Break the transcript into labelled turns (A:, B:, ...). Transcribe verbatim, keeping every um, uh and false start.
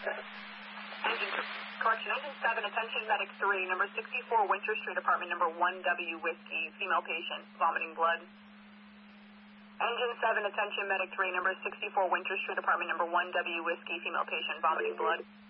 A: Engine, correction, engine seven, attention medic three, number sixty-four Winter Street, apartment number one W Whiskey, female patient, vomiting blood. Engine seven, attention medic three, number sixty-four Winter Street, apartment number one W Whiskey, female patient, vomiting blood.